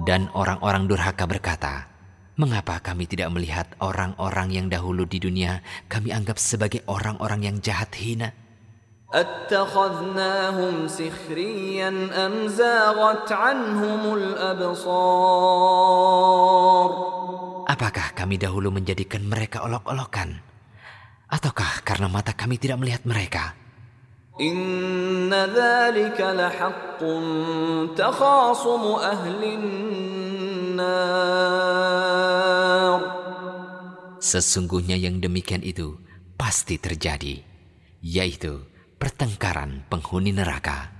Dan orang-orang durhaka berkata, mengapa kami tidak melihat orang-orang yang dahulu di dunia kami anggap sebagai orang-orang yang jahat hina? أَتَّخَذْنَاهُمْ سِخْرِيًّا أَمْ زَاغَتْ عَنْهُمُ الْأَبْصَارُ Apakah kami dahulu menjadikan mereka olok-olokan? Ataukah karena mata kami tidak melihat mereka? إِنَّ ذَلِكَ لَحَقٌّ تَخَاصُمُ أَهْلِ النَّارِ Sesungguhnya yang demikian itu pasti terjadi, yaitu pertengkaran penghuni neraka.